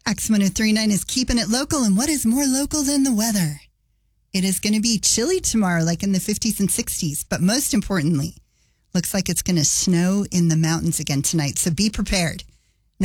X1039 is keeping it local, and what is more local than the weather? It is going to be chilly tomorrow, like in the 50s and 60s, but most importantly, looks like it's going to snow in the mountains again tonight, so be prepared.